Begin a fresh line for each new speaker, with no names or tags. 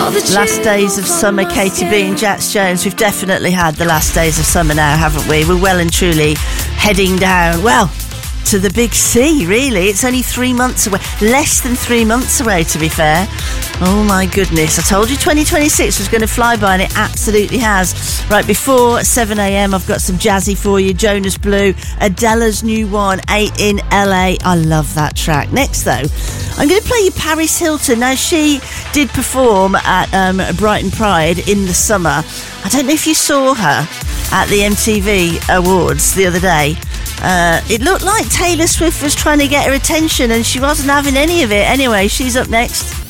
Last days of summer, Katie B and Jax Jones. We've definitely had the last days of summer now, haven't we? We're well and truly heading down, well, to the big C, really. It's only 3 months away. Less than 3 months away, to be fair. Oh, my goodness. I told you 2026 was going to fly by, and it absolutely has. Right, before 7 a.m, I've got some jazzy for you. Jonas Blue, Adela's new one, 8 in LA. I love that track. Next, though, I'm going to play you Paris Hilton. Now, she did perform at Brighton Pride in the summer. I don't know if you saw her at the MTV Awards the other day. It looked like Taylor Swift was trying to get her attention, and she wasn't having any of it. Anyway, she's up next.